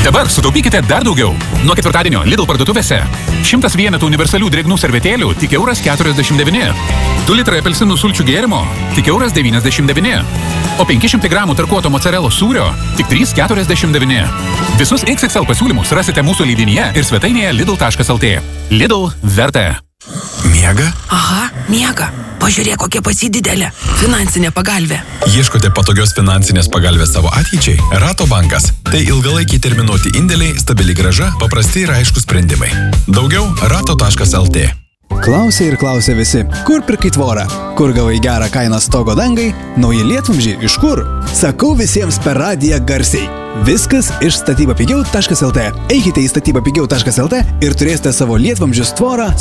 Dabar sutaupykite dar daugiau. Nuo ketvirtadienio Lidl parduotuvėse 100 vienetų universalių drėgnų servetėlių tik €49. 2 litrai apelsinų sulčių gėrimo tik €99. O 500 gramų tarkuoto mozzarellos sūrio tik €3,49. Visus XXL pasiūlymus rasite mūsų leidinyje ir svetainėje lidl.lt. Lidl verta. Miega? Aha, miega. Pažiūrėk, kokia pas jį didelė. Finansinė pagalvė. Ieškote patogios finansinės pagalbės savo ateičiai? Rato bankas. Tai ilgalaikiai terminuoti indėliai, stabili grąža, paprasti ir aiškus sprendimai. Daugiau rato.lt. Klausia ir klausia visi, kur pirkai tvorą, kur gavai gerą kainą stogo dangai, nauji lietvamzdžiai iš kur? Sakau visiems per radiją garsiai. Viskas iš statybapigiau.lt. Eikite į statybapigiau.lt ir turėsite savo lietvamzdžius tvorą